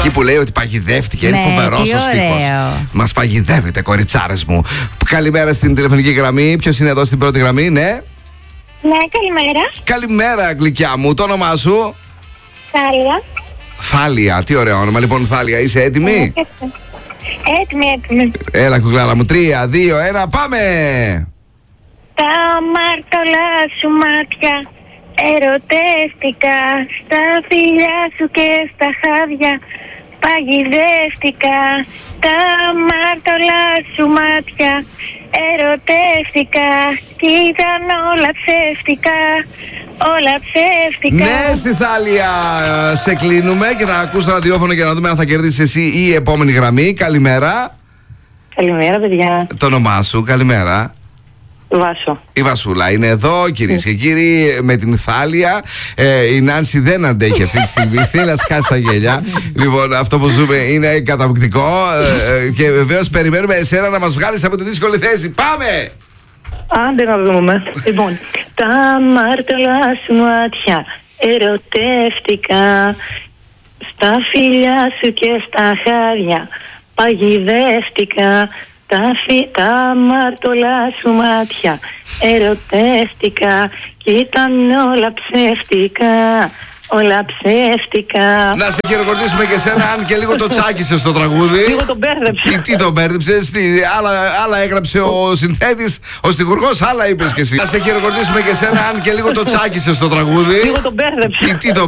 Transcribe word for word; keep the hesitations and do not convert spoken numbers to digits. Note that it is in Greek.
Εκεί που λέει ότι παγιδεύτηκε, είναι Ναι, φοβερός τι ο στίχος. ωραίο. Μας παγιδεύετε, κοριτσάρες μου. Καλημέρα στην τηλεφωνική γραμμή. Ποιος είναι εδώ στην πρώτη γραμμή, ναι? Ναι, καλημέρα. Καλημέρα, γλυκιά μου. Το όνομά σου? Θάλια. Θάλια, τι ωραίο όνομα. Λοιπόν, Θάλια, είσαι έτοιμη? Έτοιμη, έτοιμη. Έλα, κουκλάρα μου. Τρία, δύο, ένα, πάμε! Τα μάρτωλα σου μάτια ερωτεύτηκα, στα φιλιά σου και στα χάδια παγιδεύτηκα. Τα μάρτωλα σου μάτια ερωτεύτηκα κι ήταν όλα ψεύτικα, όλα ψεύτικα. Ναι, στη Θάλια σε κλείνουμε και θα ακούς το ραδιόφωνο για να δούμε αν θα κερδίσεις εσύ ή η επόμενη γραμμή. Καλημέρα. Καλημέρα, παιδιά. Το όνομά σου, καλημέρα. Βάσο. Η Βασούλα είναι εδώ, κυρίες και κύριοι, με την Θάλια. Ε, η Νάνση δεν αντέχει αυτή τη στιγμή. Θέλει να σκάσει τα γέλια. Λοιπόν, αυτό που ζούμε είναι καταπληκτικό. Ε, και βεβαίως περιμένουμε εσένα να μας βγάλεις από τη δύσκολη θέση. Πάμε! Άντε να δούμε. Λοιπόν, τα μάρτωλα σου μάτια ερωτεύτηκα, στα φιλιά σου και στα χάδια παγιδεύτηκα. Τα, φι... τα μάρτωλα σου μάτια ερωτεύτηκα κι ήταν όλα ψεύτικα, όλα ψεύτικα. Να σε χειροκροτήσουμε και σένα, αν και λίγο το τσάκισες στο τραγούδι. Λίγο τον μπέρδεψε. Τι, τι τον μπέρδεψες, τι, άλλα, άλλα έγραψε ο συνθέτης, ο στιχουργός, άλλα είπες και εσύ. Να σε χειροκροτήσουμε και σένα, αν και λίγο το τσάκισες στο τραγούδι. Λίγο τον μπέρδεψε. Τι, τι τον